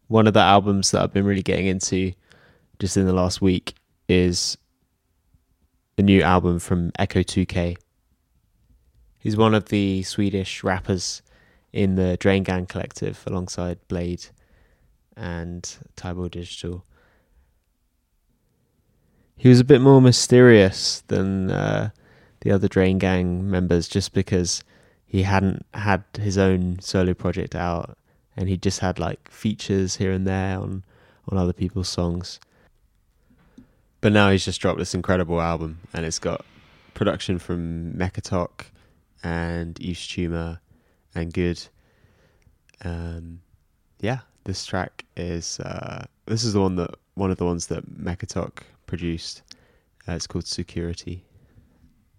One of the albums that I've been really getting into just in the last week is a new album from Echo 2K. He's one of the Swedish rappers in the Drain Gang collective alongside Blade and Tybal Digital. He was a bit more mysterious than the other Drain Gang members just because he hadn't had his own solo project out, and he just had like features here and there on other people's songs. But now he's just dropped this incredible album, and it's got production from Mekatok and Yves Tumor and Good. Yeah, this track is this is one of the ones that Mekatok produced. It's called Security.